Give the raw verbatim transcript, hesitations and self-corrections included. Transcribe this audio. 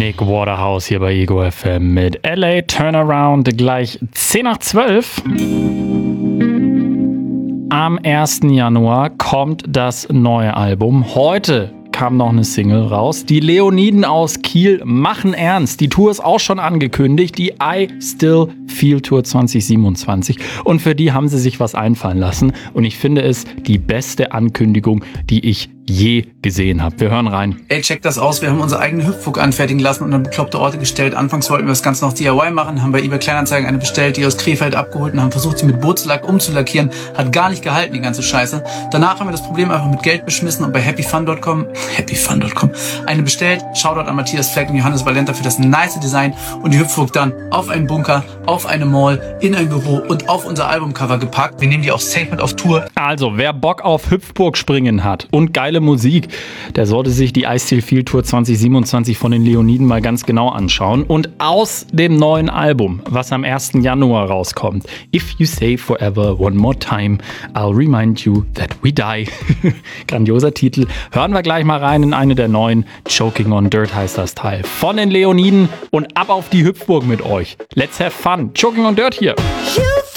Nick Waterhouse hier bei Ego F M mit L A Turnaround, gleich zehn nach zwölf. Am ersten Januar kommt das neue Album. Heute kam noch eine Single raus. Die Leoniden aus Kiel machen ernst. Die Tour ist auch schon angekündigt, die I Still Feel Tour zwanzig siebenundzwanzig. Und für die haben sie sich was einfallen lassen. Und ich finde es die beste Ankündigung, die ich je gesehen habe. Wir hören rein. Ey, check das aus. Wir haben unsere eigene Hüpfburg anfertigen lassen und an bekloppte Orte gestellt. Anfangs wollten wir das Ganze noch D I Y machen, haben bei eBay Kleinanzeigen eine bestellt, die aus Krefeld abgeholt und haben versucht, sie mit Bootslack umzulackieren. Hat gar nicht gehalten, die ganze Scheiße. Danach haben wir das Problem einfach mit Geld beschmissen und bei happyfun Punkt com, happyfun Punkt com, eine bestellt. Shoutout an Matthias Fleck und Johannes Valenta für das nice Design und die Hüpfburg dann auf einen Bunker, auf eine Mall, in ein Büro und auf unser Albumcover gepackt. Wir nehmen die auch safe mit auf Tour. Also, wer Bock auf Hüpfburg springen hat und geile Musik, der sollte sich die I Still Feel Tour zwanzig siebenundzwanzig von den Leoniden mal ganz genau anschauen. Und aus dem neuen Album, was am ersten Januar rauskommt, If You Say Forever One More Time, I'll Remind You That We Die. Grandioser Titel. Hören wir gleich mal rein in eine der neuen. Choking on Dirt heißt das Teil. Von den Leoniden und ab auf die Hüpfburg mit euch. Let's have fun. Choking on Dirt hier.